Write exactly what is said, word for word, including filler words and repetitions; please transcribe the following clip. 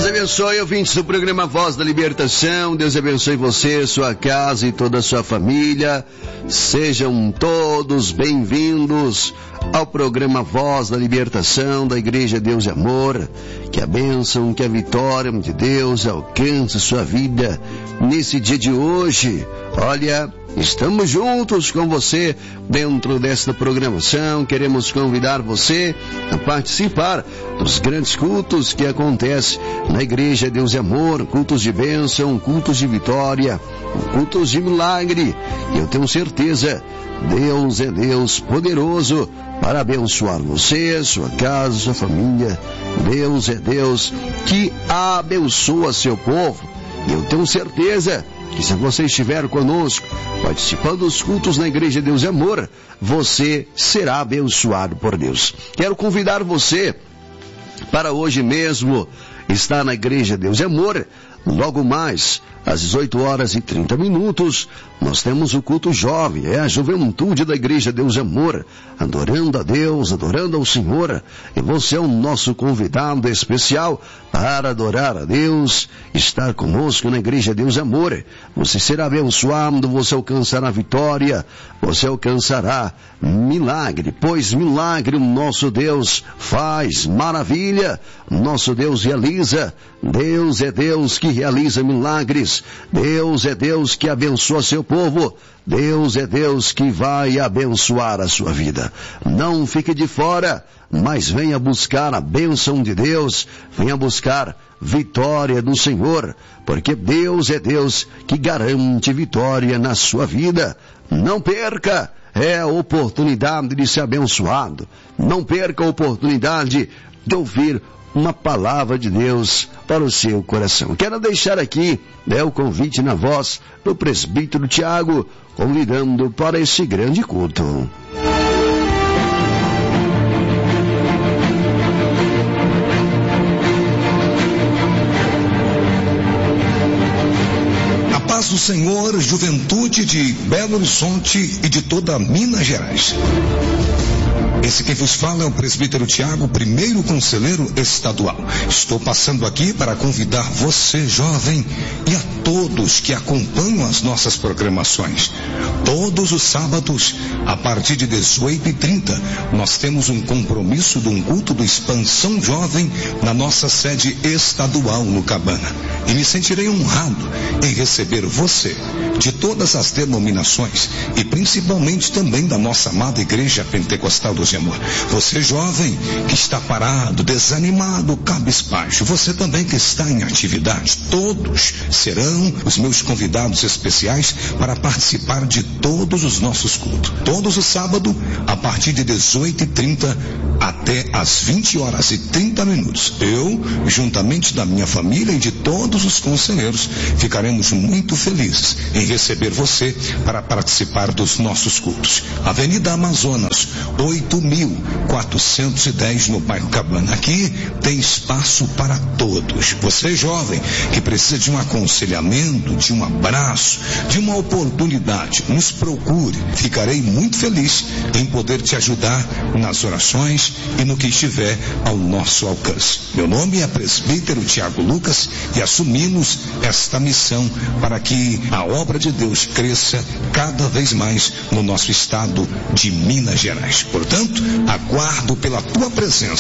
Deus abençoe, ouvintes do programa Voz da Libertação. Deus abençoe você, sua casa e toda a sua família. Sejam todos bem-vindos ao programa Voz da Libertação da Igreja Deus e Amor. Que a bênção, que a vitória de Deus alcance sua vida nesse dia de hoje. Olha, estamos juntos com você dentro desta programação. Queremos convidar você a participar dos grandes cultos que acontecem na Igreja Deus e Amor, cultos de bênção, cultos de vitória, cultos de milagre. E eu tenho certeza, Deus é Deus poderoso para abençoar você, sua casa, sua família. Deus é Deus que abençoa seu povo. E eu tenho certeza que se você estiver conosco, participando dos cultos na Igreja Deus e Amor, você será abençoado por Deus. Quero convidar você para hoje mesmo estar na Igreja Deus e Amor. Logo mais, às dezoito horas e trinta minutos, nós temos o culto jovem, é a juventude da Igreja Deus e Amor, adorando a Deus, adorando ao Senhor. E você é o nosso convidado especial para adorar a Deus, estar conosco na Igreja Deus e Amor. Você será abençoado, você alcançará vitória, você alcançará milagre, pois milagre o nosso Deus faz, maravilha, nosso Deus realiza. Deus é Deus que realiza milagres. Deus é Deus que abençoa seu povo. Deus é Deus que vai abençoar a sua vida. Não fique de fora, mas venha buscar a bênção de Deus. Venha buscar vitória do Senhor, porque Deus é Deus que garante vitória na sua vida. Não perca, é a oportunidade de ser abençoado. Não perca a oportunidade de ouvir uma palavra de Deus para o seu coração. Quero deixar aqui, né, o convite na voz do presbítero Tiago, convidando para esse grande culto. A paz do Senhor, juventude de Belo Horizonte e de toda Minas Gerais. Esse quem vos fala é o presbítero Tiago, primeiro conselheiro estadual. Estou passando aqui para convidar você, jovem, e a todos que acompanham as nossas programações. Todos os sábados, a partir de dezoito e trinta, nós temos um compromisso de um culto do Expansão Jovem na nossa sede estadual no Cabana. E me sentirei honrado em receber você, de todas as denominações, e principalmente também da nossa amada Igreja Pentecostal dos Amor. Você jovem que está parado, desanimado, cabisbaixo, você também que está em atividade, todos serão os meus convidados especiais para participar de todos os nossos cultos. Todos os sábados, a partir de dezoito e trinta até às vinte horas e trinta minutos. Eu, juntamente da minha família e de todos os conselheiros, ficaremos muito felizes em receber você para participar dos nossos cultos. Avenida Amazonas, oito mil quatrocentos e dez, no bairro Cabana. Aqui tem espaço para todos. Você jovem que precisa de um aconselhamento, de um abraço, de uma oportunidade, nos procure. Ficarei muito feliz em poder te ajudar nas orações e no que estiver ao nosso alcance. Meu nome é presbítero Tiago Lucas e assumimos esta missão para que a obra de Deus cresça cada vez mais no nosso estado de Minas Gerais. Portanto, aguardo pela tua presença